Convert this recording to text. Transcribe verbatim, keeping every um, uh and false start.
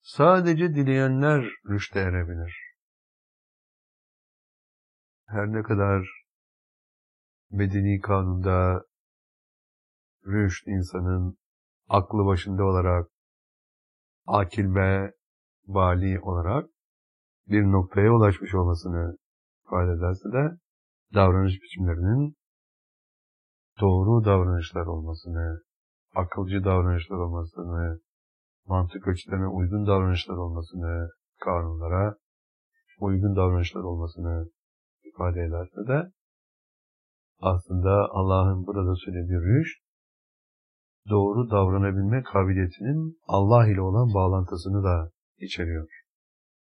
Sadece dileyenler rüşte erebilir. Her ne kadar medeni kanunda rüşt insanın aklı başında olarak, akil ve bali olarak bir noktaya ulaşmış olmasını ifade ederse de davranış biçimlerinin doğru davranışlar olmasını, akılcı davranışlar olmasını, mantık ölçülerine uygun davranışlar olmasını, kanunlara uygun davranışlar olmasını ifade ederse de aslında Allah'ın burada söylediği rüşt, doğru davranabilme kabiliyetinin Allah ile olan bağlantısını da içeriyor.